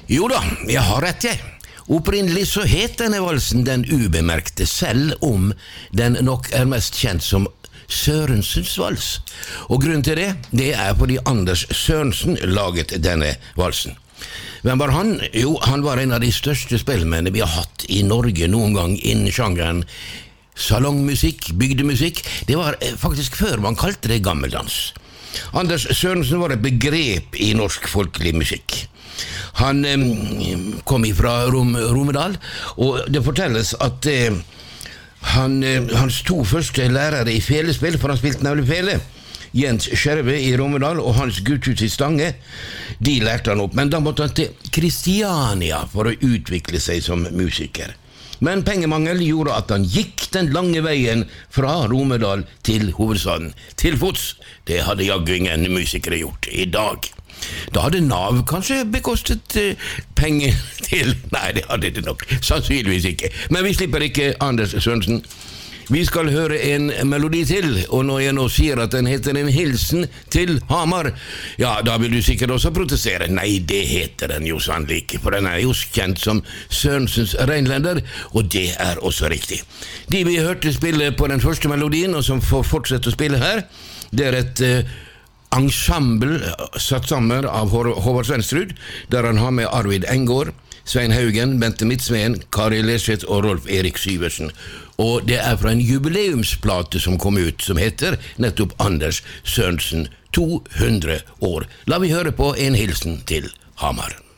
Jo da, jeg har rett jeg. Opprinnelig så het denne valsen Den ubemerkte, selv om den nok er mest kjent som Sørensens vals. Og grunnen til det er fordi Anders Sørensen laget denne valsen. Hvem var han? Jo, han var en av de største spillmennene vi har hatt i Norge noen gang innen sjangeren salongmusikk, bygdemusikk. Det var faktisk før man kalte det gammeldans. Anders Sørensen var et begrep i norsk folkelig musikk. Han kom ifra Romedal, og det fortelles at hans to første lærere i felespill, for han spilte nemlig fele, Jens Skjerve i Romedal og Hans Gutthus i Stange, de lærte han opp, men da måtte han til Kristiania for å utvikle seg som musiker. Men pengemangel gjorde at han gikk den lange veien fra Romedal til hovedstaden, til fots. Det hadde jaggu ingen musikere gjort i dag. Da hadde Nav kanskje bekostet penger til... Nei, det hadde det nok sannsynligvis ikke. Men vi slipper ikke Anders Sørensen. Vi skal høre en melodi til, og når jeg nå sier at den heter En hilsen til Hamar, ja, da vil du sikkert også protestere. Nei, det heter den jo sannelig ikke, for den er jo kjent som Sørensens Reinlender, og det er også riktig. De vi hørte spille på den første melodien, og som får fortsette å spille her, det er et ensemble satt sammen av Håvard Svenstrud, der han har med Arvid Engård, Svein Haugen, Bente Midtsveen, Kari Leseth og Rolf Erik Syversen. Og det er fra en jubileumsplate som kom ut, som heter nettopp Anders Sørensen 200 år. La vi høre på En hilsen til Hamar.